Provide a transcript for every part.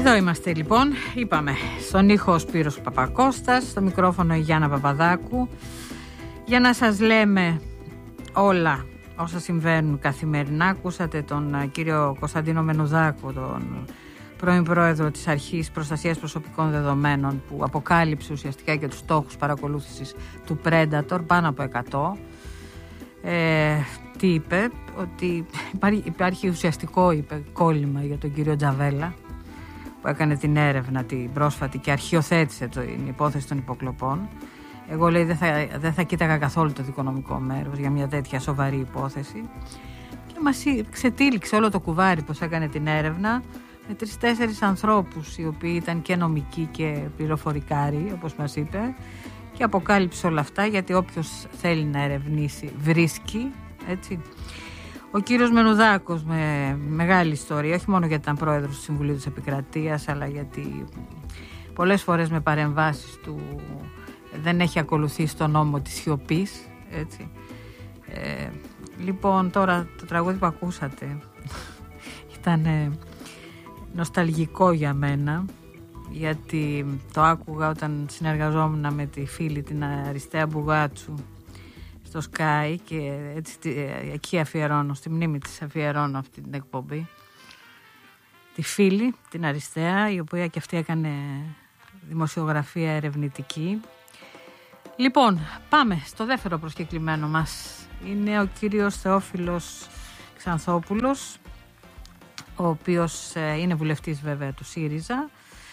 Εδώ είμαστε λοιπόν, είπαμε, στον ήχο Σπύρος Παπακώστας, στο μικρόφωνο η Γιάννα Παπαδάκου, για να σας λέμε όλα όσα συμβαίνουν καθημερινά. Ακούσατε τον κύριο Κωνσταντίνο Μενουδάκο, τον πρώην πρόεδρο της Αρχής Προστασίας Προσωπικών Δεδομένων, που αποκάλυψε ουσιαστικά και τους στόχους παρακολούθησης του Predator, πάνω από 100. Τι είπε? Ότι υπάρχει ουσιαστικό, κόλλημα για τον κύριο Τζαβέλα, που έκανε την έρευνα την πρόσφατη και αρχιοθέτησε την υπόθεση των υποκλοπών. Εγώ, λέει, δεν θα κοίταγα καθόλου το δικονομικό μέρος για μια τέτοια σοβαρή υπόθεση. Και μας ξετύλιξε όλο το κουβάρι πως έκανε την έρευνα, με 3-4 ανθρώπους οι οποίοι ήταν και νομικοί και πληροφορικάροι, όπως μας είπε, και αποκάλυψε όλα αυτά, γιατί όποιος θέλει να ερευνήσει βρίσκει, έτσι. Ο κύριος Μενουδάκος, με μεγάλη ιστορία, όχι μόνο γιατί ήταν πρόεδρος του Συμβουλίου της Επικρατείας, αλλά γιατί πολλές φορές με παρεμβάσεις του δεν έχει ακολουθήσει τον νόμο της σιωπής, έτσι. Λοιπόν, τώρα το τραγούδι που ακούσατε ήταν νοσταλγικό για μένα, γιατί το άκουγα όταν συνεργαζόμουν με τη φίλη την Αριστέα Μπουγάτσου στο Sky, και έτσι εκεί αφιερώνω, στη μνήμη της αφιερώνω αυτή την εκπομπή, τη φίλη την Αριστέα, η οποία και αυτή έκανε δημοσιογραφία ερευνητική. Λοιπόν, πάμε στο δεύτερο προσκεκλημένο μας. Είναι ο κύριος Θεόφιλος Ξανθόπουλος, ο οποίος είναι βουλευτής βέβαια του ΣΥΡΙΖΑ,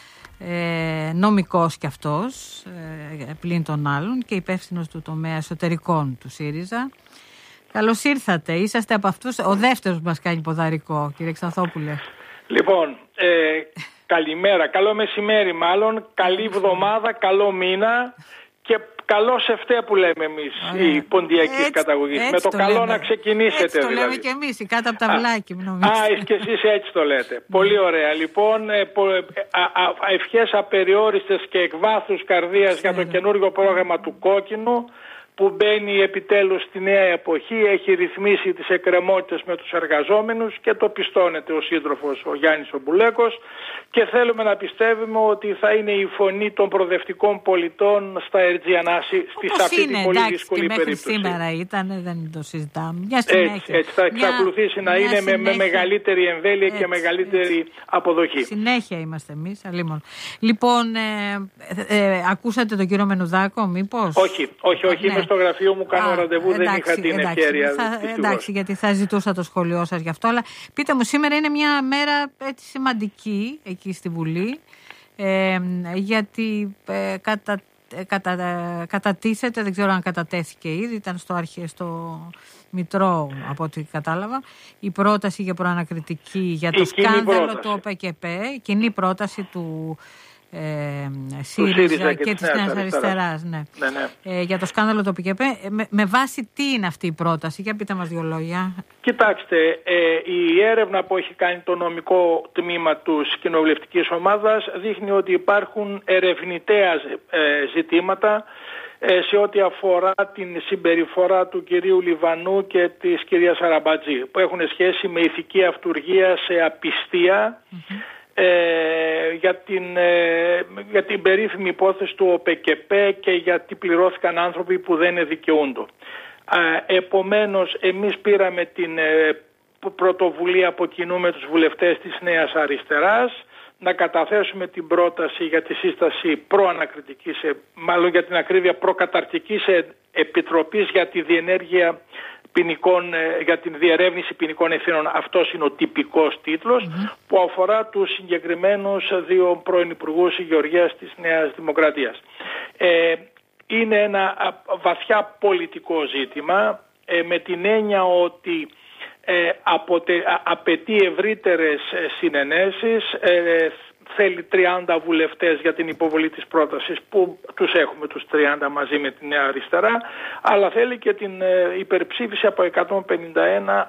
νομικός κι αυτός, πλην των άλλων, και υπεύθυνος του τομέα εσωτερικών του ΣΥΡΙΖΑ. Καλώς ήρθατε. Είσαστε από αυτούς ο δεύτερος που μας κάνει ποδαρικό, κύριε Ξανθόπουλε. Λοιπόν, καλημέρα, καλό μεσημέρι μάλλον, καλή εβδομάδα, καλό μήνα και καλό σεφτέ που λέμε εμείς, οι ποντιακής καταγωγής. Με το καλό λέμε. Να ξεκινήσετε, έτσι το δηλαδή. λέμε και εμείς, κάτω από τα βλάκι, νομίζω. Και εσείς έτσι το λέτε. Πολύ ωραία. Λοιπόν, ευχές απεριόριστες και εκ βάθους καρδίας για το καινούργιο πρόγραμμα του Κόκκινου, που μπαίνει επιτέλους στη νέα εποχή, έχει ρυθμίσει τις εκκρεμότητες με τους εργαζόμενους και το πιστώνεται ο σύντροφος ο Γιάννης ο Μπουλέκος, και θέλουμε να πιστεύουμε ότι θα είναι η φωνή των προοδευτικών πολιτών στα Ερτζιανάση σε αυτή την πολύ δύσκολη περίπτωση. Σήμερα ήταν, δεν το συζητάμε. Έτσι, θα εξακολουθήσει να είναι με μεγαλύτερη εμβέλεια και μεγαλύτερη αποδοχή. Συνέχεια είμαστε εμείς, αλλήμον. Λοιπόν, ακούσατε τον κύριο Μενουδάκο, μήπως? Όχι, είμαι στο γραφείο μου, κάνω ραντεβού, δεν είχα την ευκαιρία. Εντάξει, γιατί θα ζητούσα το σχολείο σας γι' αυτό, αλλά πείτε μου, σήμερα είναι μια μέρα έτσι σημαντική εκεί στη Βουλή, γιατί κατατίθεται, δεν ξέρω αν κατατέθηκε ήδη, ήταν στο Μητρό από ό,τι κατάλαβα, η πρόταση για προανακριτική για το σκάνδαλο του ΟΠΚΠ, κοινή πρόταση του ΣΥΡΙΖΑ και της Νέας Αριστεράς, ναι. Για το σκάνδαλο του ΟΠΚΠ. Με βάση τι είναι αυτή η πρόταση? Για πείτε μας δύο λόγια. Κοιτάξτε, η έρευνα που έχει κάνει το νομικό τμήμα της κοινοβουλευτικής ομάδας δείχνει ότι υπάρχουν ερευνητέα ζητήματα σε ό,τι αφορά την συμπεριφορά του κυρίου Λιβανού και της κυρίας Αραμπατζή, που έχουν σχέση με ηθική αυτουργία σε απιστία, για την περίφημη υπόθεση του ΟΠΚΠ και γιατί πληρώθηκαν άνθρωποι που δεν δικαιούνται. Επομένως, εμείς πήραμε την πρωτοβουλία από κοινού με τους βουλευτές της Νέας Αριστεράς να καταθέσουμε την πρόταση για τη σύσταση προανακριτικής, μάλλον για την ακρίβεια προκαταρκτικής επιτροπής για τη διενέργεια για την διερεύνηση ποινικών ευθύνων. Αυτός είναι ο τυπικός τίτλος, που αφορά τους συγκεκριμένους δύο πρώην υπουργούς Γεωργίας της Νέας Δημοκρατίας. Είναι ένα βαθιά πολιτικό ζήτημα, με την έννοια ότι απαιτεί ευρύτερες συνενέσεις, θέλει 30 βουλευτές για την υποβολή της πρότασης, που τους έχουμε τους 30 μαζί με τη Νέα Αριστερά, αλλά θέλει και την υπερψήφιση από 151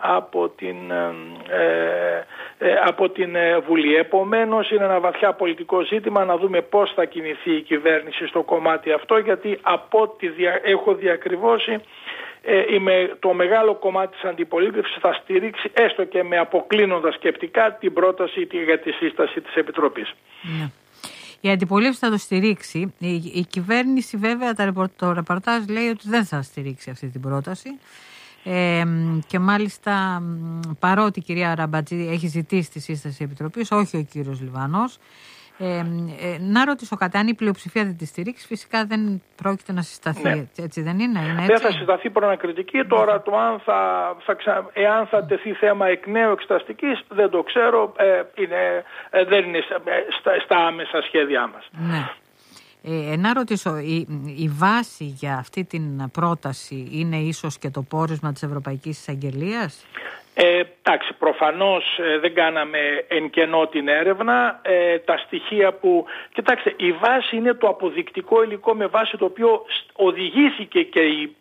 από την Βουλή. Επομένως, είναι ένα βαθιά πολιτικό ζήτημα να δούμε πώς θα κινηθεί η κυβέρνηση στο κομμάτι αυτό, γιατί από ό,τι έχω διακριβώσει το μεγάλο κομμάτι της αντιπολίτευσης θα στηρίξει έστω και με αποκλίνοντα σκεπτικά την πρόταση για τη σύσταση της Επιτροπής. Ναι. Η αντιπολίτευση θα το στηρίξει. Η κυβέρνηση βέβαια, το ρεπορτάζ λέει ότι δεν θα στηρίξει αυτή την πρόταση. Και μάλιστα παρότι η κυρία Ραμπατζή έχει ζητήσει τη σύσταση της Επιτροπής, όχι ο κύριος Λιβανός. Να ρωτήσω κάτι, αν η πλειοψηφία δεν τη στηρίξει, φυσικά δεν πρόκειται να συσταθεί. Ναι. Έτσι δεν είναι, έτσι? Δεν θα συσταθεί προανακριτική. Τώρα το αν εάν θα τεθεί θέμα εκ νέου εξεταστικής δεν το ξέρω, δεν είναι στα άμεσα σχέδιά μας. Ναι. Να ρωτήσω, η βάση για αυτή την πρόταση είναι ίσως και το πόρισμα της Ευρωπαϊκής Εισαγγελίας? Εντάξει, προφανώς δεν κάναμε εν κενό την έρευνα. Τα στοιχεία που... Κοιτάξτε, η βάση είναι το αποδεικτικό υλικό με βάση το οποίο οδηγήθηκε και η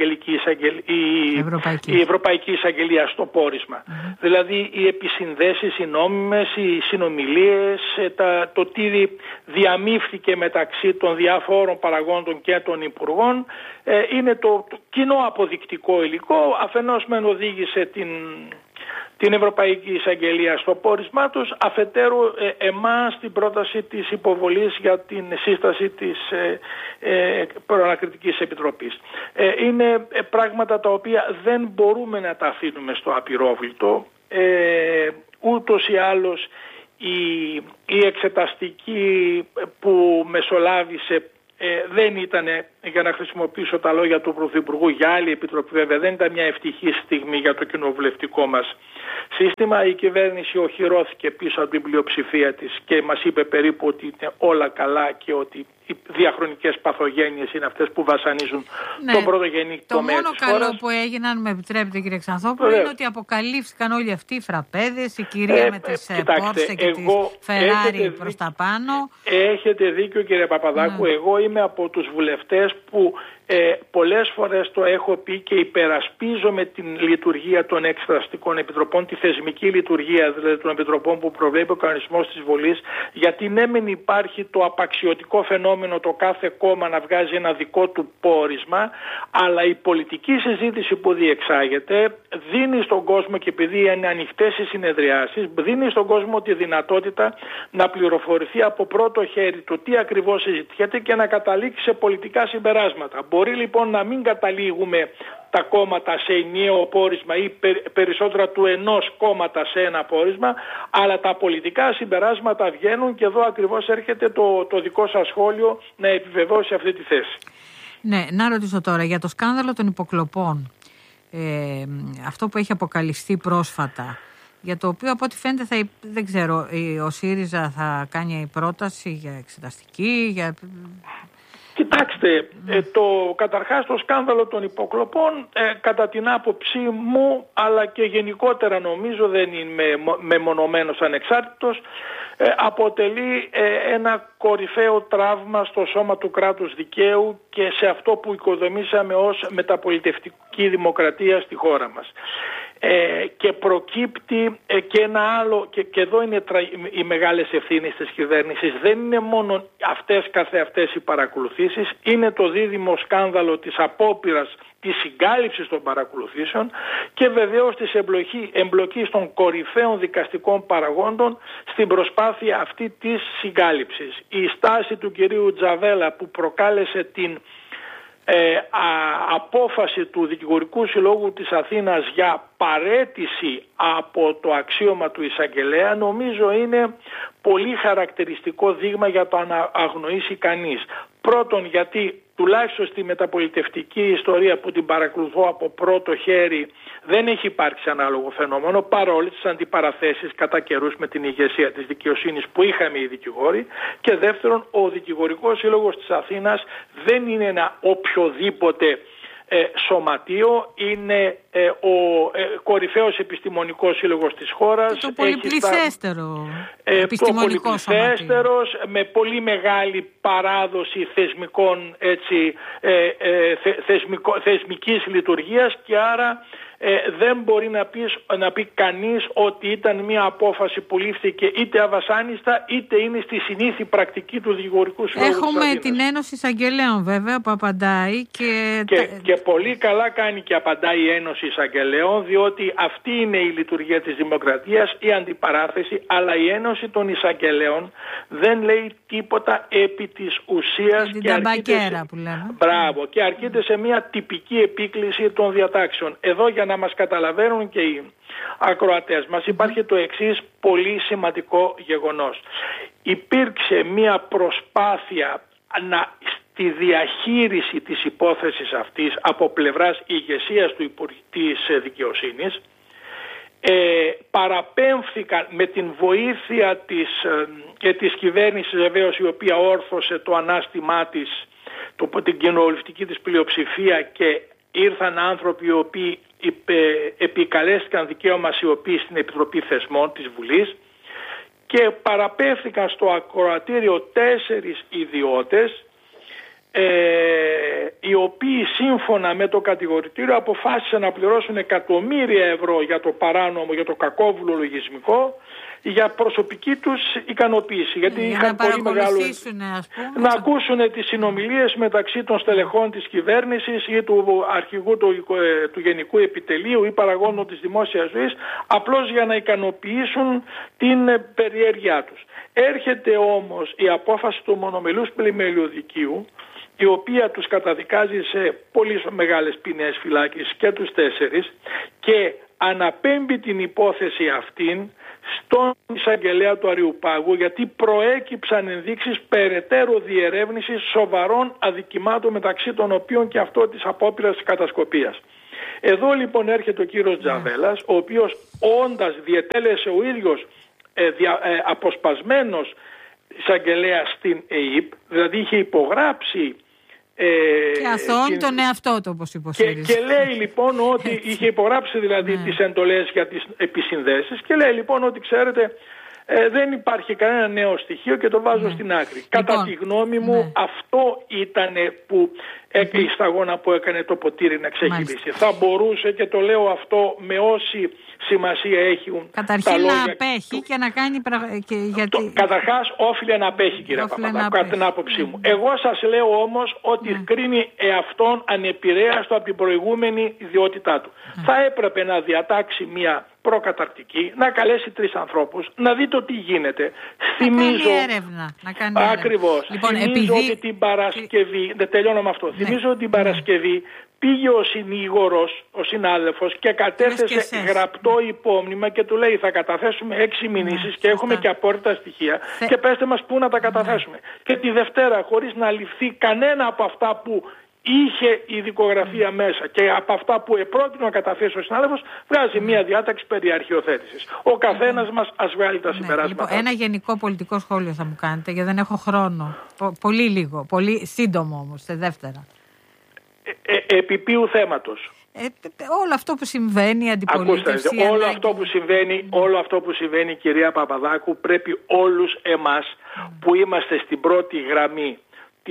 Ευρωπαϊκή Εισαγγελία στο πόρισμα. Δηλαδή οι επισυνδέσεις, οι νόμιμες, οι συνομιλίες, το τι διαμήφθηκε μεταξύ των διαφόρων παραγόντων και των υπουργών είναι το κοινό αποδεικτικό υλικό. Αφενός μεν οδήγησε την Ευρωπαϊκή Εισαγγελία στο πόρισμά τους, αφετέρου εμάς την πρόταση της υποβολής για την σύσταση της Προανακριτικής Επιτροπής. Είναι πράγματα τα οποία δεν μπορούμε να τα αφήνουμε στο απειρόβλητο. Ούτως ή άλλως η εξεταστική που μεσολάβησε δεν ήταν, για να χρησιμοποιήσω τα λόγια του Πρωθυπουργού, για άλλη επιτροπή βέβαια, δεν ήταν μια ευτυχή στιγμή για το κοινοβουλευτικό μας σύστημα. Η κυβέρνηση οχυρώθηκε πίσω από την πλειοψηφία της και μας είπε περίπου ότι είναι όλα καλά και ότι οι διαχρονικές παθογένειες είναι αυτές που βασανίζουν τον πρωτογενή τομέα της χώρας. Το μόνο καλό που έγινε, αν με επιτρέπετε κύριε Ξανθόπουλο, είναι ότι αποκαλύφθηκαν όλοι αυτοί οι φραπέδες, η κυρία με τις Πόρσε και τις Φεράρι προς τα πάνω. Έχετε δίκιο κύριε Παπαδάκου, εγώ είμαι από τους βουλευτές που πολλές φορές το έχω πει και υπερασπίζομαι την λειτουργία των εξεταστικών επιτροπών, τη θεσμική λειτουργία δηλαδή των επιτροπών που προβλέπει ο κανονισμός της Βουλής, γιατί ναι μεν υπάρχει το απαξιωτικό φαινόμενο το κάθε κόμμα να βγάζει ένα δικό του πόρισμα, αλλά η πολιτική συζήτηση που διεξάγεται δίνει στον κόσμο, και επειδή είναι ανοιχτές οι συνεδριάσεις, δίνει στον κόσμο τη δυνατότητα να πληροφορηθεί από πρώτο χέρι το τι ακριβώς συζητιέται και να καταλήξει σε πολιτικά συμπεράσματα. Μπορεί λοιπόν να μην καταλήγουμε τα κόμματα σε ενιαίο πόρισμα ή περισσότερα του ενός κόμματα σε ένα πόρισμα, αλλά τα πολιτικά συμπεράσματα βγαίνουν και εδώ ακριβώς έρχεται το δικό σας σχόλιο να επιβεβαιώσει αυτή τη θέση. Ναι, να ρωτήσω τώρα για το σκάνδαλο των υποκλοπών, αυτό που έχει αποκαλυφθεί πρόσφατα, για το οποίο από ό,τι φαίνεται δεν ξέρω, ο ΣΥΡΙΖΑ θα κάνει πρόταση για εξεταστική, για... Κοιτάξτε, καταρχάς το σκάνδαλο των υποκλοπών κατά την άποψή μου, αλλά και γενικότερα νομίζω, δεν είναι μεμονωμένος ανεξάρτητος, αποτελεί ένα κορυφαίο τραύμα στο σώμα του κράτους δικαίου και σε αυτό που οικοδομήσαμε ως μεταπολιτευτική δημοκρατία στη χώρα μας. Και προκύπτει και ένα άλλο, και εδώ είναι οι μεγάλες ευθύνες της κυβέρνησης, δεν είναι μόνο αυτές καθεαυτές οι παρακολουθήσεις, είναι το δίδυμο σκάνδαλο της απόπειρας της συγκάλυψης των παρακολουθήσεων και βεβαίως της εμπλοκής των κορυφαίων δικαστικών παραγόντων στην προσπάθεια αυτή της συγκάλυψης. Η στάση του κυρίου Τζαβέλα που προκάλεσε την απόφαση του Δικηγορικού Συλλόγου της Αθήνας για παραίτηση από το αξίωμα του εισαγγελέα, νομίζω είναι πολύ χαρακτηριστικό δείγμα για το να αγνοήσει κανείς. Πρώτον, γιατί τουλάχιστον στη μεταπολιτευτική ιστορία που την παρακολουθώ από πρώτο χέρι δεν έχει υπάρξει ανάλογο φαινόμενο, παρόλες τις αντιπαραθέσεις κατά καιρούς με την ηγεσία της δικαιοσύνης που είχαμε οι δικηγόροι. Και δεύτερον, ο Δικηγορικός Σύλλογος της Αθήνας δεν είναι ένα οποιοδήποτε σωματείο, είναι ο κορυφαίος επιστημονικός σύλλογος της χώρας. Το πολυπληθέστερο επιστημονικό σωματείο. Με πολύ μεγάλη παράδοση θεσμικής λειτουργίας και άρα δεν μπορεί να πει κανείς ότι ήταν μια απόφαση που λήφθηκε είτε αβασάνιστα είτε είναι στη συνήθη πρακτική του δικηγορικού συλλόγου. Έχουμε την Ένωση Εισαγγελέων βέβαια που απαντάει και πολύ καλά κάνει και απαντάει η Ένωση Εισαγγελέων, διότι αυτή είναι η λειτουργία της δημοκρατίας, η αντιπαράθεση, αλλά η Ένωση των Εισαγγελέων δεν λέει τίποτα επί της ουσίας και αρκείται σε μια τυπική επίκληση των διατάξεων. Εδώ, για να μας καταλαβαίνουν και οι ακροατές μας, υπάρχει το εξής πολύ σημαντικό γεγονός. Υπήρξε μια προσπάθεια στη διαχείριση της υπόθεσης αυτής από πλευράς ηγεσίας της δικαιοσύνης. Παραπέμφθηκαν με την βοήθεια της κυβέρνησης, βεβαίως, η οποία όρθωσε το ανάστημά της, την κοινοβουλευτική της πλειοψηφία, και ήρθαν άνθρωποι οι οποίοι επικαλέστηκαν δικαίωμα σιωπής στην Επιτροπή Θεσμών της Βουλής και παραπέμφθηκαν στο ακροατήριο 4 ιδιώτες, οι οποίοι σύμφωνα με το κατηγορητήριο αποφάσισαν να πληρώσουν εκατομμύρια ευρώ για το παράνομο, για το κακόβουλο λογισμικό, για προσωπική τους ικανοποίηση. Γιατί είχαν πολύ μεγάλο να ακούσουν τις συνομιλίες μεταξύ των στελεχών της κυβέρνησης ή του αρχηγού του Γενικού Επιτελείου ή παραγόντων της δημόσιας ζωής, απλώς για να ικανοποιήσουν την περιέργειά τους. Έρχεται όμως η απόφαση του μονομελούς πλημμύριου δικαίου, η οποία τους καταδικάζει σε πολύ μεγάλες ποινές φυλάκισης και τους 4 και αναπέμπει την υπόθεση αυτήν στον εισαγγελέα του Αριουπάγου, γιατί προέκυψαν ενδείξεις περαιτέρω διερεύνησης σοβαρών αδικημάτων, μεταξύ των οποίων και αυτό της απόπειρας της κατασκοπίας. Εδώ λοιπόν έρχεται ο κύριος Τζαβέλας, ο οποίος όντας διετέλεσε ο ίδιος αποσπασμένος εισαγγελέας στην ΕΕΠ, δηλαδή είχε υπογράψει και αθώνει τον εαυτό του, όπως υποστηρίζει. Και λέει λοιπόν ότι είχε υπογράψει δηλαδή τις εντολές για τις επισυνδέσεις και λέει λοιπόν ότι ξέρετε δεν υπάρχει κανένα νέο στοιχείο και το βάζω στην άκρη. Κατά τη γνώμη μου αυτό ήταν που η σταγόνα που έκανε το ποτήρι να ξεχυλήσει. Θα μπορούσε, και το λέω αυτό με όση σημασία έχουν καταρχήν να απέχει και να κάνει Καταρχάς όφιλε να απέχει, κύριε Παπαδάκου, κατά την άποψή μου. Εγώ σας λέω όμως ότι κρίνει εαυτόν ανεπηρέαστο από την προηγούμενη ιδιότητά του. Θα έπρεπε να διατάξει μια προκαταρκτική, να καλέσει 3 ανθρώπους, να δει το τι γίνεται. Θυμίζω έρευνα, να κάνει ακριβώς. Λοιπόν, θυμίζω ότι την Παρασκευή, τελειώνω με αυτό. Θυμίζω ότι την Παρασκευή πήγε ο συνήγορος, ο συνάδελφος, και κατέθεσε γραπτό υπόμνημα και του λέει θα καταθέσουμε 6 μηνύσεις και έχουμε και απόρριτα στοιχεία και πέστε μας πού να τα καταθέσουμε. Και τη Δευτέρα, χωρίς να ληφθεί κανένα από αυτά που είχε η δικογραφία μέσα και από αυτά που επρόκειτο να καταθέσει ο συνάδελφος, βγάζει μια διάταξη περί αρχιοθέτησης. Ο καθένας μας ας βγάλει τα συμπεράσματα. Λοιπόν, ένα γενικό πολιτικό σχόλιο θα μου κάνετε, γιατί δεν έχω χρόνο. Πολύ λίγο, πολύ σύντομο όμως, σε δεύτερα. Επί ποιου θέματος? Όλο αυτό που συμβαίνει, η αντιπολίτευση. Όλο αυτό που συμβαίνει, κυρία Παπαδάκου, πρέπει όλους εμάς που είμαστε στην πρώτη γραμμή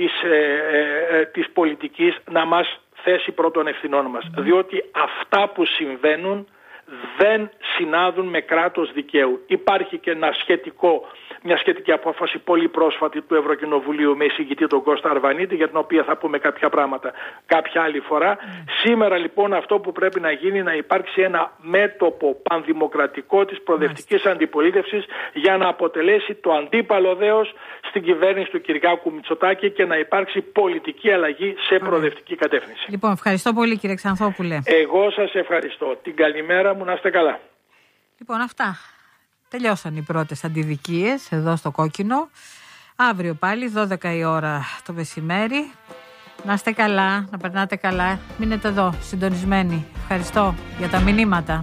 της πολιτικής να μας θέσει πρώτων ευθυνών μας. Διότι αυτά που συμβαίνουν δεν συνάδουν με κράτος δικαίου. Υπάρχει και μια σχετική απόφαση πολύ πρόσφατη του Ευρωκοινοβουλίου με εισηγητή τον Κώστα Αρβανίτη, για την οποία θα πούμε κάποια πράγματα κάποια άλλη φορά. Σήμερα λοιπόν αυτό που πρέπει να γίνει, να υπάρξει ένα μέτωπο πανδημοκρατικό της προοδευτικής αντιπολίτευσης για να αποτελέσει το αντίπαλο δέος στην κυβέρνηση του Κυριάκου Μητσοτάκη και να υπάρξει πολιτική αλλαγή σε προοδευτική κατεύθυνση. Λοιπόν, ευχαριστώ πολύ, κύριε Ξανθόπουλε. Εγώ σας ευχαριστώ. Την καλημέρα μου, να είστε καλά. Λοιπόν, αυτά. Τελειώσαν οι πρώτες αντιδικίες εδώ στο Κόκκινο. Αύριο πάλι 12 η ώρα το μεσημέρι. Να είστε καλά, να περνάτε καλά. Μείνετε εδώ συντονισμένοι. Ευχαριστώ για τα μηνύματα.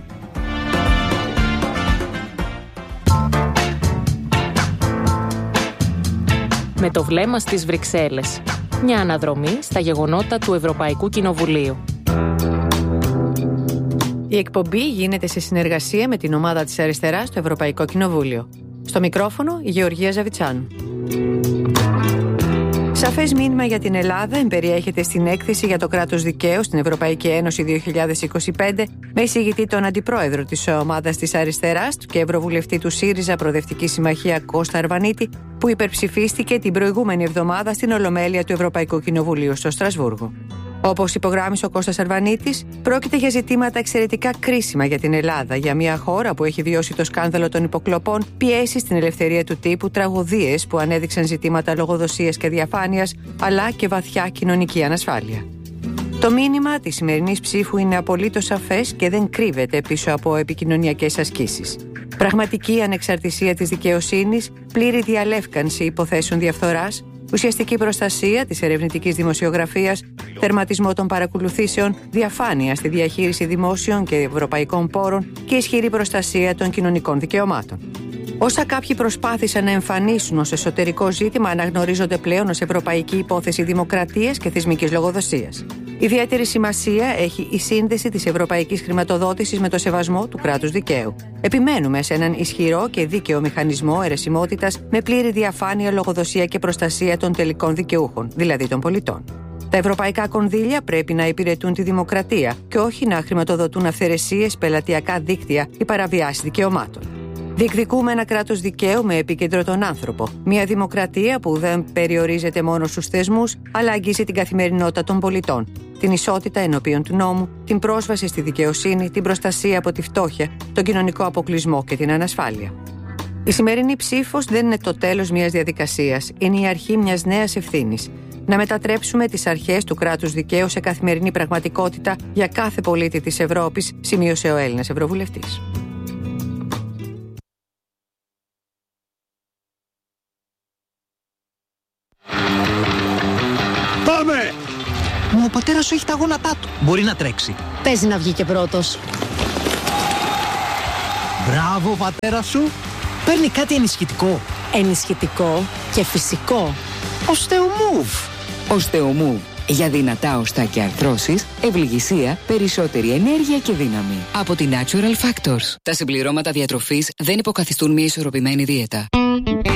Με το βλέμμα στις Βρυξέλλες. Μια αναδρομή στα γεγονότα του Ευρωπαϊκού Κοινοβουλίου. Η εκπομπή γίνεται σε συνεργασία με την ομάδα της Αριστεράς στο Ευρωπαϊκό Κοινοβούλιο. Στο μικρόφωνο η Γεωργία Ζαβιτσάνου. Σαφές μήνυμα για την Ελλάδα εμπεριέχεται στην έκθεση για το κράτος δικαίου στην Ευρωπαϊκή Ένωση 2025 με εισηγητή τον αντιπρόεδρο της ομάδας της αριστεράς και ευρωβουλευτή του ΣΥΡΙΖΑ Προοδευτική Συμμαχία Κώστα Αρβανίτη, που υπερψηφίστηκε την προηγούμενη εβδομάδα στην Ολομέλεια του Ευρωπαϊκού Κοινοβουλίου στο Στρασβούργο. Όπως υπογράμμισε ο Κώστας Αρβανίτης, πρόκειται για ζητήματα εξαιρετικά κρίσιμα για την Ελλάδα, για μια χώρα που έχει βιώσει το σκάνδαλο των υποκλοπών, πιέσεις στην ελευθερία του τύπου, τραγωδίες που ανέδειξαν ζητήματα λογοδοσίας και διαφάνειας, αλλά και βαθιά κοινωνική ανασφάλεια. Το μήνυμα της σημερινής ψήφου είναι απολύτως σαφές και δεν κρύβεται πίσω από επικοινωνιακές ασκήσεις. Πραγματική ανεξαρτησία της δικαιοσύνης, πλήρη διαλεύκανση υποθέσεων διαφθοράς, ουσιαστική προστασία της ερευνητικής δημοσιογραφίας, τερματισμό των παρακολουθήσεων, διαφάνεια στη διαχείριση δημόσιων και ευρωπαϊκών πόρων και ισχυρή προστασία των κοινωνικών δικαιωμάτων. Όσα κάποιοι προσπάθησαν να εμφανίσουν ως εσωτερικό ζήτημα αναγνωρίζονται πλέον ως ευρωπαϊκή υπόθεση δημοκρατίας και θεσμικής λογοδοσίας. Ιδιαίτερη σημασία έχει η σύνδεση της ευρωπαϊκής χρηματοδότησης με το σεβασμό του κράτους δικαίου. Επιμένουμε σε έναν ισχυρό και δίκαιο μηχανισμό αιρεσιμότητας με πλήρη διαφάνεια, λογοδοσία και προστασία των τελικών δικαιούχων, δηλαδή των πολιτών. Τα ευρωπαϊκά κονδύλια πρέπει να υπηρετούν τη δημοκρατία και όχι να χρηματοδοτούν αυθαιρεσίες, πελατειακά δίκτυα ή παραβιάσεις δικαιωμάτων. Διεκδικούμε ένα κράτος δικαίου με επίκεντρο τον άνθρωπο. Μια δημοκρατία που δεν περιορίζεται μόνο στους θεσμούς, αλλά αγγίζει την καθημερινότητα των πολιτών. Την ισότητα ενώπιον του νόμου, την πρόσβαση στη δικαιοσύνη, την προστασία από τη φτώχεια, τον κοινωνικό αποκλεισμό και την ανασφάλεια. Η σημερινή ψήφος δεν είναι το τέλος μιας διαδικασίας. Είναι η αρχή μιας νέας ευθύνης. Να μετατρέψουμε τις αρχές του κράτους δικαίου σε καθημερινή πραγματικότητα για κάθε πολίτη της Ευρώπης, σημείωσε ο Έλληνας Ευρωβουλευτής. Πάμε! Μα ο πατέρας σου έχει τα γόνατά του. Μπορεί να τρέξει. Παίζει να βγει και πρώτος. Μπράβο, ο πατέρας σου. Παίρνει κάτι ενισχυτικό. Ενισχυτικό και φυσικό. Osteomove. Osteomove. Για δυνατά οστά και αρθρώσεις, ευληγησία, περισσότερη ενέργεια και δύναμη. Από τη Natural Factors. Τα συμπληρώματα διατροφής δεν υποκαθιστούν μια ισορροπημένη δίαιτα.